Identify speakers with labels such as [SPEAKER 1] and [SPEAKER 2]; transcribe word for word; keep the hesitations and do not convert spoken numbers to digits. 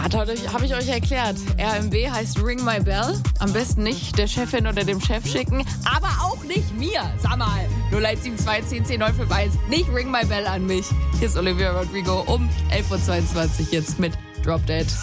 [SPEAKER 1] Habe ich euch erklärt. R M B heißt Ring My Bell. Am besten nicht der Chefin oder dem Chef schicken, aber auch nicht mir. Sag mal, null eins sieben zwei zehn zehn neun fünf eins. Nicht Ring My Bell an mich. Hier ist Olivia Rodrigo um elf Uhr zweiundzwanzig jetzt mit Drop Dead.